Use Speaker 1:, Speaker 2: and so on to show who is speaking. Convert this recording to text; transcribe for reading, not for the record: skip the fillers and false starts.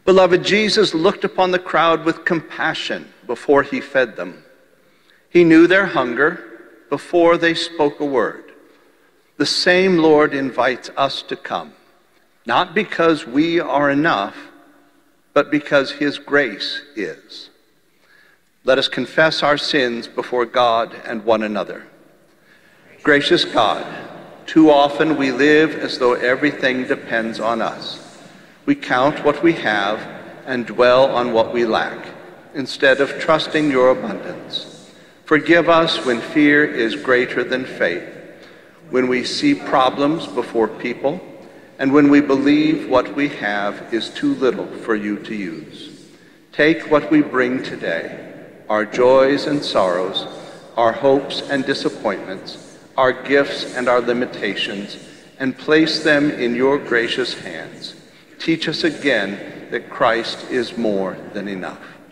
Speaker 1: Beloved, Jesus looked upon the crowd with compassion before he fed them. He knew their hunger before they spoke a word. The same Lord invites us to come, not because we are enough, but because his grace is. Let us confess our sins before God and one another. Gracious God, too often we live as though everything depends on us. We count what we have and dwell on what we lack, instead of trusting your abundance. Forgive us when fear is greater than faith, when we see problems before people, and when we believe what we have is too little for you to use. Take what we bring today, our joys and sorrows, our hopes and disappointments, our gifts and our limitations, and place them in your gracious hands. Teach us again that Christ is more than enough.